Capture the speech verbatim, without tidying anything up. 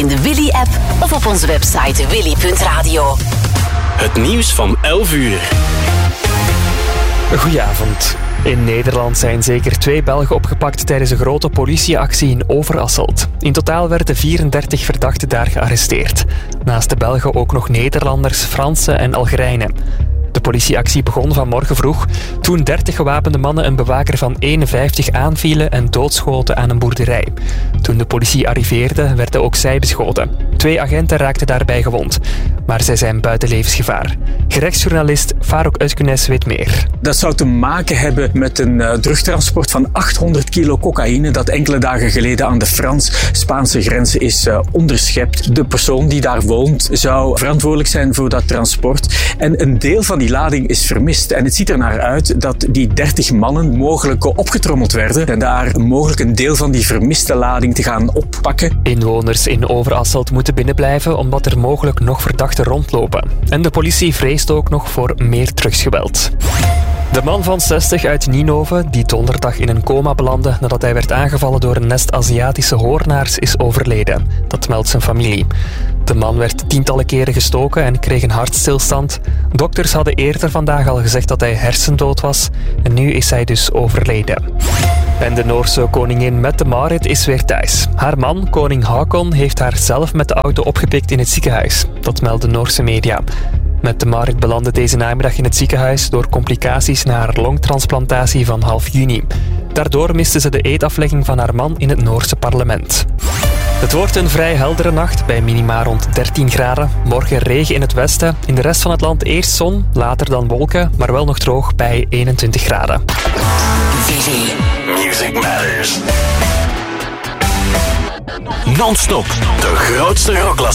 in de Willy-app of op onze website willy punt radio. Het nieuws van elf uur. Goedenavond. In Nederland zijn zeker twee Belgen opgepakt tijdens een grote politieactie in Overasselt. In totaal werden vierendertig verdachten daar gearresteerd. Naast de Belgen ook nog Nederlanders, Fransen en Algerijnen. De politieactie begon vanmorgen vroeg toen dertig gewapende mannen een bewaker van eenenvijftig aanvielen en doodschoten aan een boerderij. Toen de politie arriveerde, werden ook zij beschoten. Twee agenten raakten daarbij gewond, maar zij zijn buiten levensgevaar. Gerechtsjournalist Farouk Özgünes weet meer. Dat zou te maken hebben met een uh, drugtransport van achthonderd kilo cocaïne dat enkele dagen geleden aan de Frans-Spaanse grens is uh, onderschept. De persoon die daar woont zou verantwoordelijk zijn voor dat transport. En een deel van die lading is vermist. En het ziet er naar uit dat die dertig mannen mogelijk opgetrommeld werden en daar mogelijk een deel van die vermiste lading te gaan oppakken. Inwoners in Overasselt moeten binnenblijven omdat er mogelijk nog verdachten rondlopen. En de politie vreest ook nog voor meer drugsgeweld. De man van zestig uit Ninove, die donderdag in een coma belandde nadat hij werd aangevallen door een nest Aziatische hoornaars, is overleden. Dat meldt zijn familie. De man werd tientallen keren gestoken en kreeg een hartstilstand. Dokters hadden eerder vandaag al gezegd dat hij hersendood was en nu is hij dus overleden. En de Noorse koningin Mette-Marit is weer thuis. Haar man, koning Haakon, heeft haar zelf met de auto opgepikt in het ziekenhuis. Dat melden Noorse media. Mette-Marit belandde deze namiddag in het ziekenhuis door complicaties na haar longtransplantatie van half juni. Daardoor miste ze de eedaflegging van haar man in het Noorse parlement. Het wordt een vrij heldere nacht bij minima rond dertien graden. Morgen regen in het westen. In de rest van het land eerst zon, later dan wolken, maar wel nog droog bij eenentwintig graden. Music Matters. Non-stop, de grootste rockklassiekers.